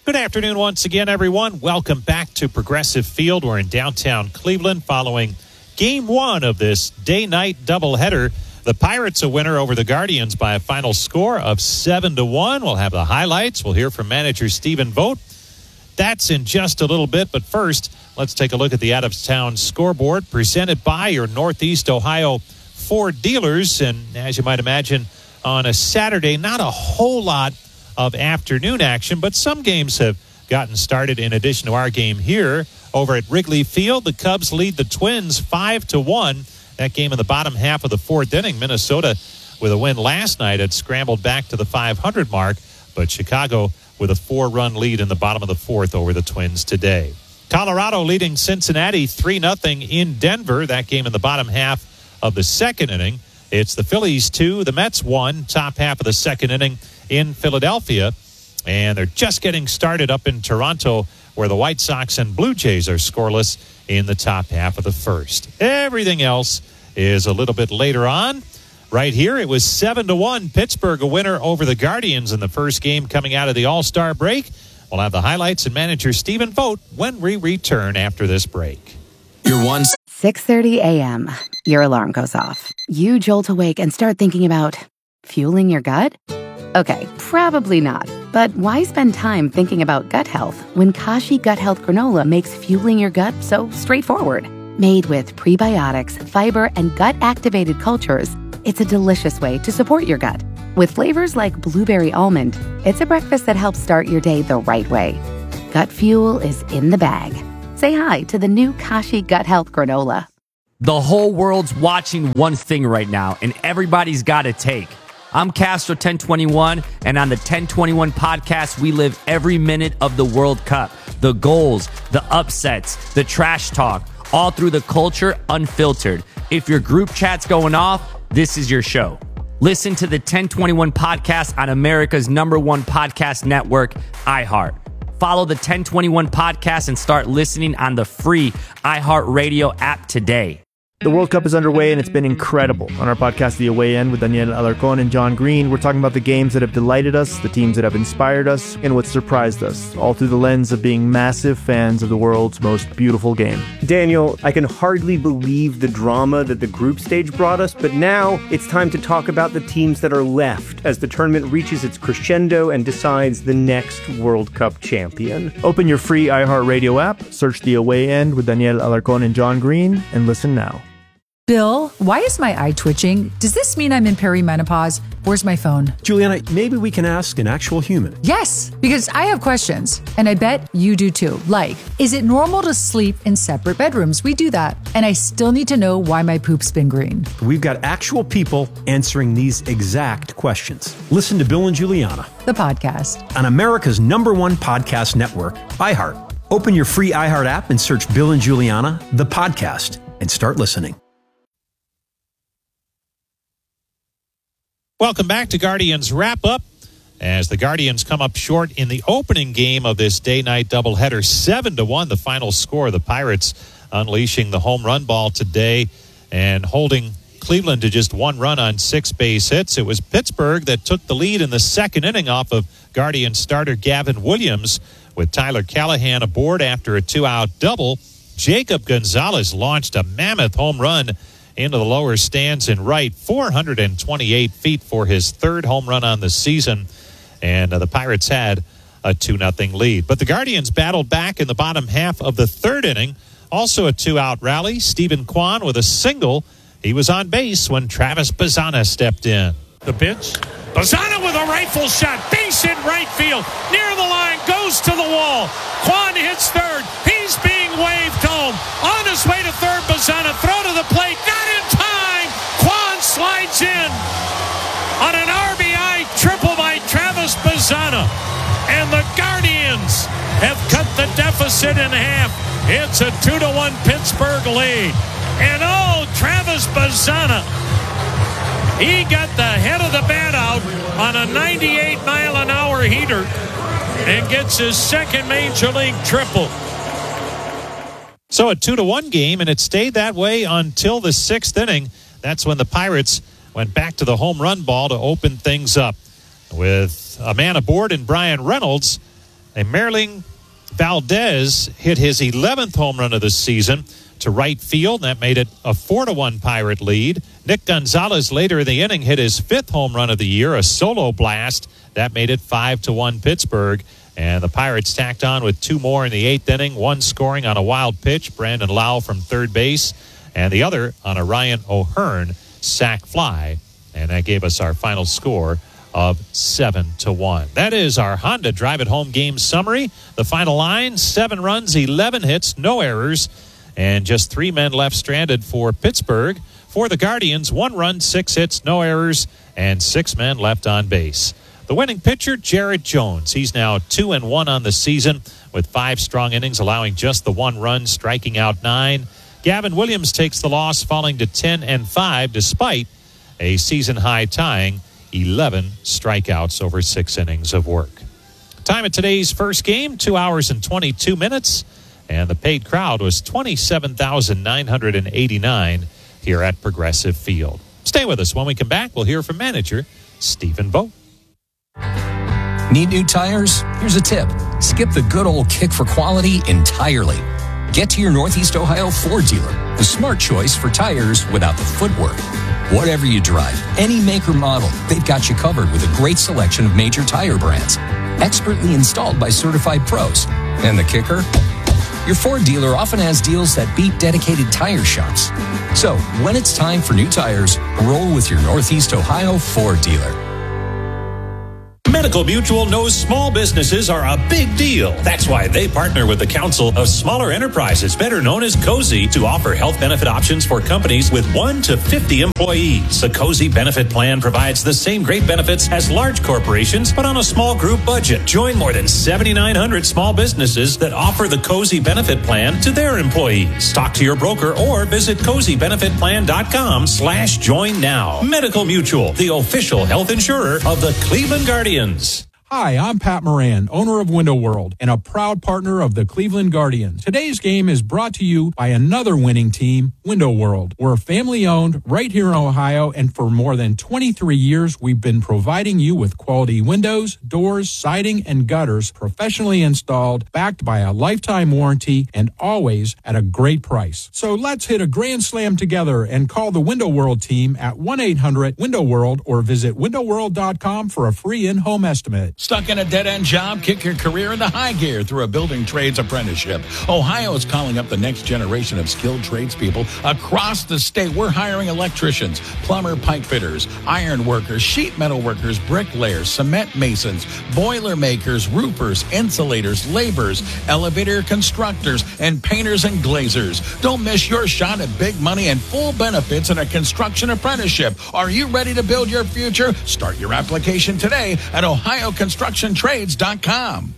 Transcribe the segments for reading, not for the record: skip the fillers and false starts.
Good afternoon once again, everyone. Welcome back to Progressive Field. We're in downtown Cleveland following Game 1 of this day-night doubleheader. The Pirates a winner over the Guardians by a final score of 7-1. We'll have the highlights. We'll hear from manager Stephen Vogt. That's in just a little bit, but first, let's take a look at the out-of-town scoreboard presented by your Northeast Ohio Ford dealers. And as you might imagine, on a Saturday, not a whole lot of afternoon action, but some games have gotten started in addition to our game here. Over at Wrigley Field, the Cubs lead the Twins 5-1. That game in the bottom half of the fourth inning. Minnesota, with a win last night, had scrambled back to the 500 mark, but Chicago with a 4-run lead in the bottom of the fourth over the Twins today. Colorado leading Cincinnati 3-0 in Denver. That game in the bottom half of the second inning. It's the Phillies 2, the Mets 1, top half of the second inning in Philadelphia. And they're just getting started up in Toronto, where the White Sox and Blue Jays are scoreless in the top half of the first. Everything else is a little bit later on. Right here, it was 7-1. Pittsburgh a winner over the Guardians in the first game coming out of the All-Star break. We'll have the highlights and manager Stephen Vogt when we return after this break. Your one 6:30 a.m. Your alarm goes off. You jolt awake and start thinking about fueling your gut? Okay, probably not. But why spend time thinking about gut health when Kashi Gut Health Granola makes fueling your gut so straightforward? Made with prebiotics, fiber, and gut-activated cultures, it's a delicious way to support your gut. With flavors like blueberry almond, it's a breakfast that helps start your day the right way. Gut fuel is in the bag. Say hi to the new Kashi Gut Health Granola. The whole world's watching one thing right now, and everybody's got a take. I'm Castro 1021, and on the 1021 podcast, we live every minute of the World Cup. The goals, the upsets, the trash talk, all through the culture, unfiltered. If your group chat's going off, this is your show. Listen to the 1021 podcast on America's #1 podcast network, iHeart. Follow the 1021 podcast and start listening on the free iHeartRadio app today. The World Cup is underway, and it's been incredible. On our podcast, The Away End, with Daniel Alarcón and John Green, we're talking about the games that have delighted us, the teams that have inspired us, and what surprised us, all through the lens of being massive fans of the world's most beautiful game. Daniel, I can hardly believe the drama that the group stage brought us, but now it's time to talk about the teams that are left as the tournament reaches its crescendo and decides the next World Cup champion. Open your free iHeartRadio app, search The Away End with Daniel Alarcón and John Green, and listen now. Bill, why is my eye twitching? Does this mean I'm in perimenopause? Where's my phone? Juliana, maybe we can ask an actual human. Yes, because I have questions, and I bet you do too. Like, is it normal to sleep in separate bedrooms? We do that. And I still need to know why my poop's been green. We've got actual people answering these exact questions. Listen to Bill and Juliana, The podcast. on America's #1 podcast network, iHeart. Open your free iHeart app and search Bill and Juliana, the podcast, and start listening. Welcome back to Guardians Wrap-Up. As the Guardians come up short in the opening game of this day-night doubleheader, 7-1, the final score. The Pirates unleashing the home run ball today and holding Cleveland to just one run on 6 base hits. It was Pittsburgh that took the lead in the second inning off of Guardians starter Gavin Williams, with Tyler Callahan aboard after a 2-out double. Jacob Gonzalez launched a mammoth home run into the lower stands in right, 428 feet for his third home run on the season. And the Pirates had a 2-0 lead. But the Guardians battled back in the bottom half of the third inning. Also a 2-out rally. Stephen Kwan with a single. He was on base when Travis Bazzana stepped in. The pitch. Bazzana with a rifle shot. Base hit right field. Near the line. Goes to the wall. Kwan hits third. He's being waved home. On his way to third, Bazzana. Throw to the plate. Not in time. Kwan slides in on an RBI triple by Travis Bazzana. And the Guardians have cut the deficit in half. It's a 2-1 Pittsburgh lead. And Travis Bazzana, he got the head of the bat out on a 98-mile-an-hour heater and gets his second major league triple. So a 2-1 game, and it stayed that way until the sixth inning. That's when the Pirates went back to the home run ball to open things up. With a man aboard in Brian Reynolds, And Merling Valdez hit his 11th home run of the season to right field. That made it a 4-1 Pirate lead. Nick Gonzalez later in the inning hit his 5th home run of the year, a solo blast. That made it 5-1 Pittsburgh. And the Pirates tacked on with 2 more in the 8th inning, one scoring on a wild pitch, Brandon Lau from third base, and the other on a Ryan O'Hearn sac fly. And that gave us our final score of 7-1. That is our Honda Drive It Home game summary. The final line, 7 runs, 11 hits, no errors, and just 3 men left stranded for Pittsburgh. For the Guardians, 1 run, 6 hits, no errors, and 6 men left on base. The winning pitcher, Jared Jones. He's now 2-1 on the season with 5 strong innings, allowing just the 1 run, striking out 9. Gavin Williams takes the loss, falling to 10-5, despite a season-high tying 11 strikeouts over 6 innings of work. Time at today's first game, 2 hours and 22 minutes, and the paid crowd was 27,989 here at Progressive Field. Stay with us. When we come back, we'll hear from manager Stephen Vogt. Need new tires? Here's a tip. Skip the good old kick for quality entirely. Get to your Northeast Ohio Ford dealer, the smart choice for tires without the footwork. Whatever you drive, any make or model, they've got you covered with a great selection of major tire brands. Expertly installed by certified pros. And the kicker? Your Ford dealer often has deals that beat dedicated tire shops. So, when it's time for new tires, roll with your Northeast Ohio Ford dealer. Medical Mutual knows small businesses are a big deal. That's why they partner with the Council of Smaller Enterprises, better known as COSI, to offer health benefit options for companies with 1 to 50 employees. The COSI benefit plan provides the same great benefits as large corporations, but on a small group budget. Join more than 7,900 small businesses that offer the COSI benefit plan to their employees. Talk to your broker or visit COSIbenefitplan.com/join now. Medical Mutual, the official health insurer of the Cleveland Guardians. Hi, I'm Pat Moran, owner of Window World and a proud partner of the Cleveland Guardians. Today's game is brought to you by another winning team, Window World. We're family-owned right here in Ohio, and for more than 23 years, we've been providing you with quality windows, doors, siding, and gutters professionally installed, backed by a lifetime warranty, and always at a great price. So let's hit a grand slam together and call the Window World team at 1-800-WINDOW-WORLD or visit windowworld.com for a free in-home estimate. Stuck in a dead-end job? Kick your career into high gear through a building trades apprenticeship. Ohio is calling up the next generation of skilled tradespeople across the state. We're hiring electricians, plumber, pipe fitters, iron workers, sheet metal workers, bricklayers, cement masons, boiler makers, roofers, insulators, laborers, elevator constructors, and painters and glazers. Don't miss your shot at big money and full benefits in a construction apprenticeship. Are you ready to build your future? Start your application today at OhioConstructionTrades.com.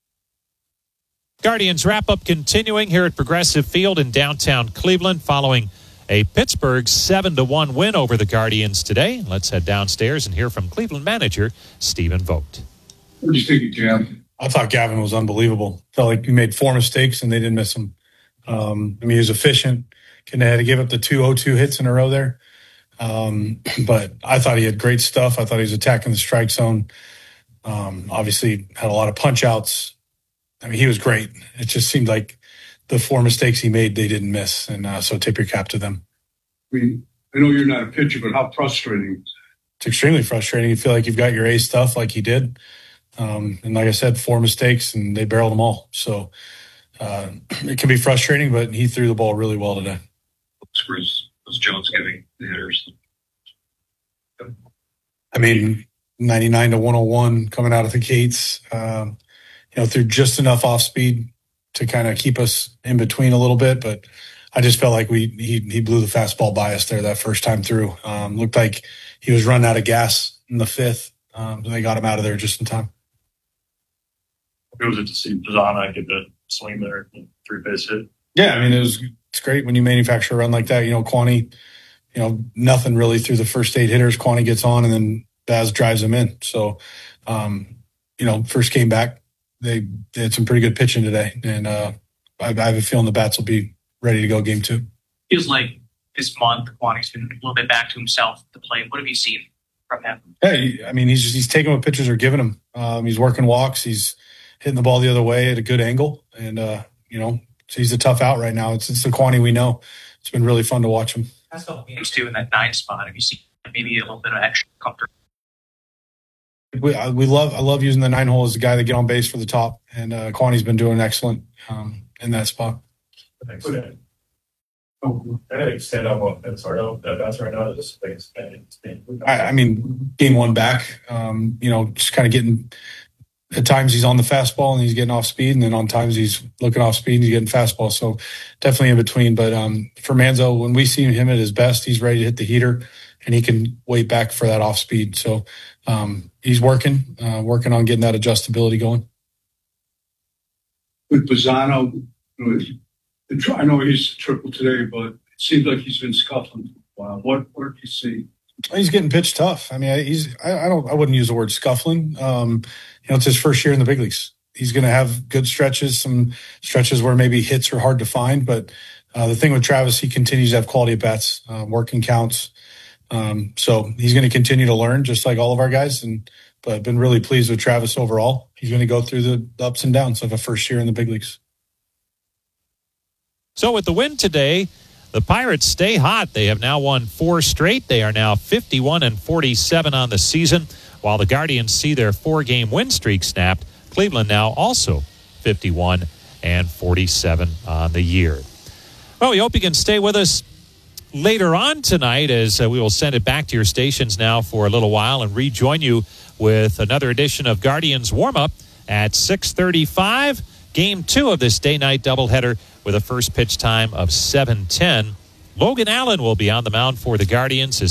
Guardians wrap-up continuing here at Progressive Field in downtown Cleveland following a Pittsburgh 7-1 win over the Guardians today. Let's head downstairs and hear from Cleveland manager Stephen Vogt. What do you think, Jim? I thought Gavin was unbelievable. Felt like he made 4 mistakes and they didn't miss him. He was efficient. Couldn't have had to give up the 2 0-2 hits in a row there. But I thought he had great stuff. I thought he was attacking the strike zone. Obviously had a lot of punch outs. I mean, he was great. It just seemed like the 4 mistakes he made, they didn't miss. And so tip your cap to them. I mean, I know you're not a pitcher, but how frustrating? It's extremely frustrating. You feel like you've got your A stuff like he did. And like I said, 4 mistakes and they barreled them all. So it can be frustrating, but he threw the ball really well today. Was Jones giving the hitters? I mean, 99 to 101 coming out of the gates, threw just enough off speed to kind of keep us in between a little bit. But I just felt like he blew the fastball by us there that first time through. Looked like he was running out of gas in the 5th. They got him out of there just in time. It was it to see Zana get the swing there, 3-base hit. Yeah, I mean, it's great when you manufacture a run like that. Kwani, nothing really through the first 8 hitters. Kwani gets on and then Baz drives him in. So, first came back, they had some pretty good pitching today. And I have a feeling the bats will be ready to go game 2. Feels like this month, Kwani's been a little bit back to himself at the plate. What have you seen from him? Yeah, I mean, he's taking what pitchers are giving him. He's working walks. He's hitting the ball the other way at a good angle. And, so he's a tough out right now. It's the Kwani we know. It's been really fun to watch him. Last couple games too in that 9 spot. Have you seen maybe a little bit of extra comfort? I love using the 9 hole as the guy that get on base for the top, and Kwani's been doing excellent in that spot. Thanks. I stand up on that's right now. I mean, game 1 back. Just kind of getting. At times he's on the fastball and he's getting off speed, and then on times he's looking off speed and he's getting fastball. So definitely in between. But for Manzo, when we see him at his best, he's ready to hit the heater, and he can wait back for that off speed. So he's working on getting that adjustability going. With Bazzano, I know he's triple today, but it seems like he's been scuffling for a while. What do you see? He's getting pitched tough. I mean, I wouldn't use the word scuffling. It's his first year in the big leagues. He's going to have good stretches, some stretches where maybe hits are hard to find. But the thing with Travis, he continues to have quality at bats, working counts. So he's going to continue to learn, just like all of our guys. But I've been really pleased with Travis overall. He's going to go through the ups and downs of a first year in the big leagues. So with the win today, the Pirates stay hot. They have now won 4 straight. They are now 51-47 on the season, while the Guardians see their 4-game win streak snapped. Cleveland now also 51-47 on the year. Well, we hope you can stay with us later on tonight, as we will send it back to your stations now for a little while and rejoin you with another edition of Guardians Warm-Up at 6:35. Game 2 of this day-night doubleheader with a first pitch time of 7:10. Logan Allen will be on the mound for the Guardians. His